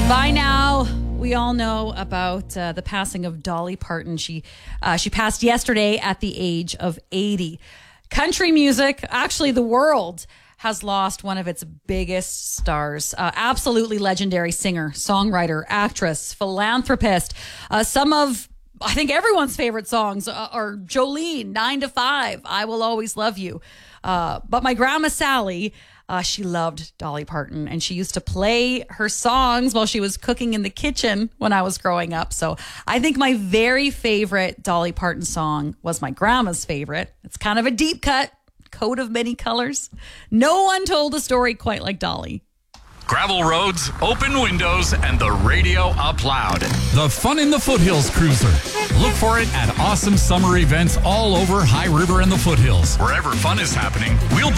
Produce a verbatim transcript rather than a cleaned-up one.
By now, we all know about uh, the passing of Dolly Parton. She uh, she passed yesterday at the age of eighty. Country music, actually the world, has lost one of its biggest stars. Uh, absolutely legendary singer, songwriter, actress, philanthropist. Uh, some of, I think, everyone's favorite songs are Jolene, Nine to Five, I Will Always Love You. Uh, but my grandma Sally, uh, she loved Dolly Parton, and she used to play her songs while she was cooking in the kitchen when I was growing up. So I think my very favorite Dolly Parton song was my grandma's favorite. It's kind of a deep cut, Coat of Many Colors. No one told a story quite like Dolly. Gravel roads, open windows, and the radio up loud. The Fun in the Foothills Cruiser. Look for it at awesome summer events all over High River and the Foothills. Wherever fun is happening, we'll be